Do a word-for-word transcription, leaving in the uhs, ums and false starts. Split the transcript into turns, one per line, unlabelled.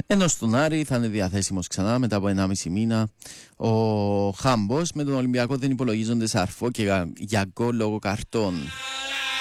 Ενώ στον Άρη θα είναι διαθέσιμος ξανά μετά από ενάμιση μήνα ο Χάμπος. Με τον Ολυμπιακό δεν υπολογίζονται Σαρφό και για γκολ λόγω καρτών.